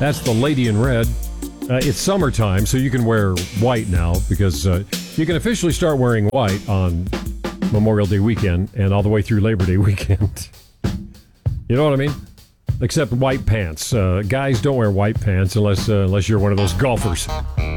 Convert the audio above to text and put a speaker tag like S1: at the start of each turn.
S1: That's the Lady in Red. It's summertime, so you can wear white now because you can officially start wearing white on Memorial Day weekend and all the way through Labor Day weekend. You know what I mean? Except white pants. Guys don't wear white pants unless you're one of those golfers.